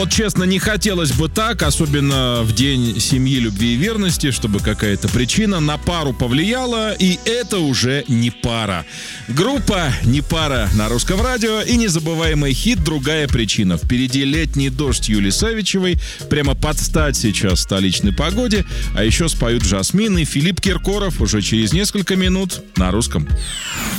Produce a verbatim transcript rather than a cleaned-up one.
вот честно, не хотелось бы так, особенно в день семьи, любви и верности, чтобы какая-то причина на пару повлияла, и это уже не пара. Группа «Не пара» на Русском радио и незабываемый хит «Другая причина». Впереди летний дождь Юлии Савичевой, прямо под стать сейчас столичной погоде, а еще споют Жасмин и Филипп Киркоров уже через несколько минут на Русском.